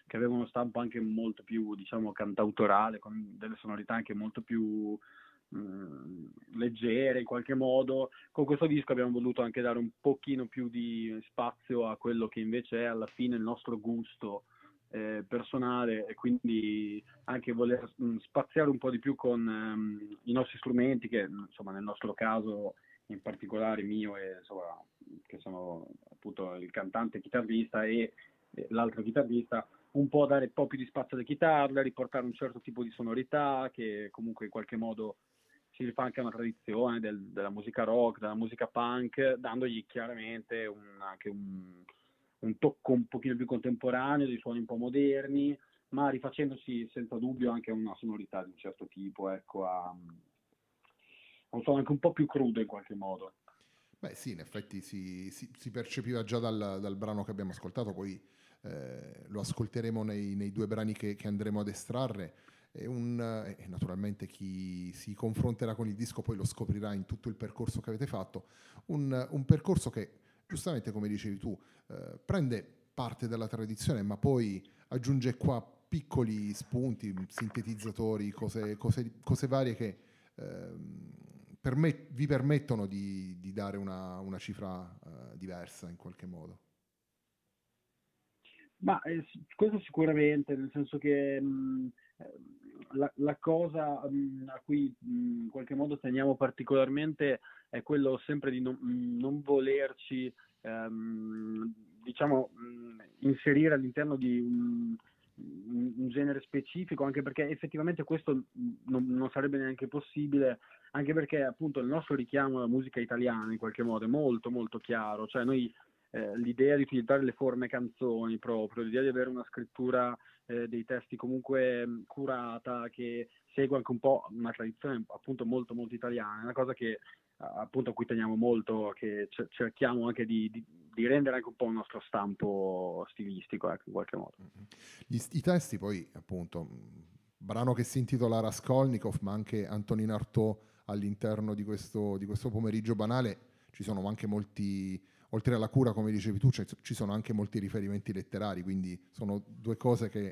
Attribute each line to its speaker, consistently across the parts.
Speaker 1: che aveva uno stampo anche molto più, diciamo, cantautorale, con delle sonorità anche molto più leggere in qualche modo. Con questo disco abbiamo voluto anche dare un pochino più di spazio a quello che invece è alla fine il nostro gusto personale, e quindi anche voler spaziare un po' di più con i nostri strumenti, che insomma nel nostro caso in particolare mio, e insomma, che sono appunto il cantante chitarrista e l'altro chitarrista, un po' dare un po' più di spazio alle chitarre, riportare un certo tipo di sonorità che comunque in qualche modo si rifà anche a una tradizione della musica rock, della musica punk, dandogli chiaramente anche un tocco un pochino più contemporaneo, dei suoni un po' moderni, ma rifacendosi senza dubbio anche a una sonorità di un certo tipo, ecco, a un suono anche un po' più crudo in qualche modo.
Speaker 2: Beh sì, in effetti si percepiva già dal brano che abbiamo ascoltato, poi lo ascolteremo nei due brani che andremo ad estrarre. E naturalmente chi si confronterà con il disco poi lo scoprirà in tutto il percorso che avete fatto. Un percorso che, giustamente come dicevi tu, prende parte dalla tradizione, ma poi aggiunge qua piccoli spunti, sintetizzatori, cose varie che vi permettono di dare una cifra diversa in qualche modo.
Speaker 1: Ma questo sicuramente, nel senso che la cosa a cui in qualche modo teniamo particolarmente è quello sempre di non volerci, diciamo, inserire all'interno di un genere specifico, anche perché effettivamente questo non sarebbe neanche possibile, anche perché appunto il nostro richiamo alla musica italiana in qualche modo è molto molto chiaro, cioè noi l'idea di utilizzare le forme canzoni proprio, l'idea di avere una scrittura dei testi comunque curata, che segue anche un po' una tradizione appunto molto molto italiana, è una cosa che appunto a cui teniamo molto, che cerchiamo anche di rendere anche un po' il nostro stampo stilistico, ecco, in qualche modo.
Speaker 2: I testi poi, appunto, brano che si intitola Raskolnikov, ma anche Antonin Artaud all'interno di questo pomeriggio banale, ci sono anche molti, oltre alla cura, come dicevi tu, ci sono anche molti riferimenti letterari, quindi sono due cose che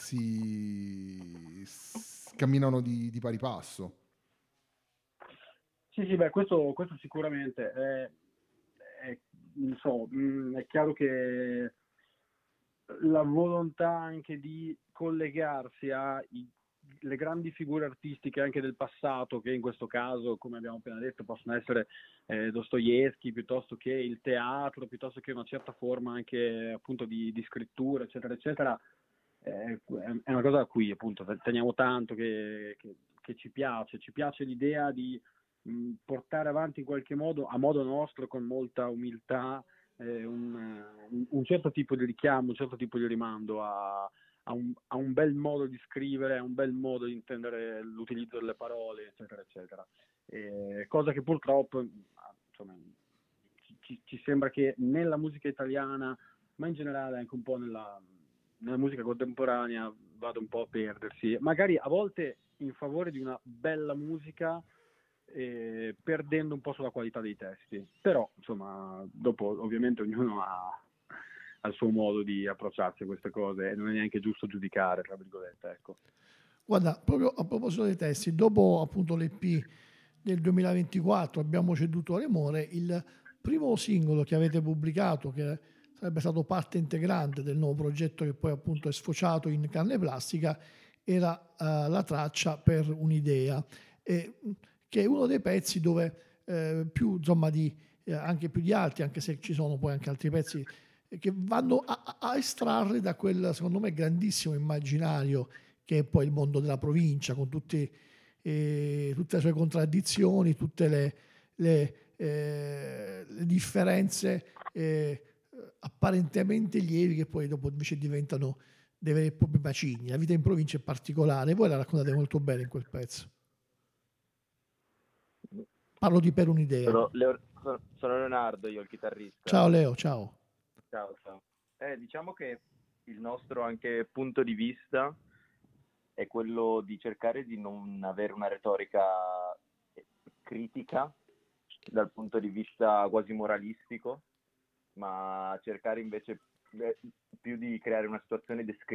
Speaker 2: camminano di pari passo.
Speaker 1: Sì, sì, beh, questo sicuramente è, non so, è chiaro che la volontà anche di collegarsi alle grandi figure artistiche anche del passato, che in questo caso, come abbiamo appena detto, possono essere Dostoevsky, piuttosto che il teatro, piuttosto che una certa forma anche appunto di scrittura, eccetera, eccetera, è una cosa a cui appunto teniamo tanto, che ci piace l'idea di portare avanti in qualche modo, a modo nostro, con molta umiltà, un certo tipo di richiamo, un certo tipo di rimando a un bel modo di scrivere, a un bel modo di intendere l'utilizzo delle parole, eccetera, eccetera. Cosa che purtroppo, insomma, ci sembra che nella musica italiana, ma in generale anche un po' nella musica contemporanea, vada un po' a perdersi. Magari a volte in favore di una bella musica, perdendo un po' sulla qualità dei testi. Però, insomma, dopo ovviamente ognuno ha il suo modo di approcciarsi a queste cose e non è neanche giusto giudicare, tra virgolette, ecco.
Speaker 3: Guarda, proprio a proposito dei testi, dopo appunto l'EP del 2024 abbiamo ceduto all'amore, il primo singolo che avete pubblicato, che sarebbe stato parte integrante del nuovo progetto che poi appunto è sfociato in Carne Plastica, era la traccia Per un'idea, che è uno dei pezzi dove più insomma anche più di altri, anche se ci sono poi anche altri pezzi che vanno a estrarre da quel secondo me grandissimo immaginario che è poi il mondo della provincia, con tutte le sue contraddizioni, tutte le differenze apparentemente lievi, che poi dopo invece diventano dei veri e propri macigni. La vita in provincia è particolare, voi la raccontate molto bene in quel pezzo. Parlo di Per un'idea.
Speaker 4: Sono Leonardo, io il chitarrista.
Speaker 3: Ciao Leo, ciao.
Speaker 4: Ciao, ciao. Diciamo che il nostro anche punto di vista è quello di cercare di non avere una retorica critica dal punto di vista quasi moralistico, ma cercare invece più di creare una situazione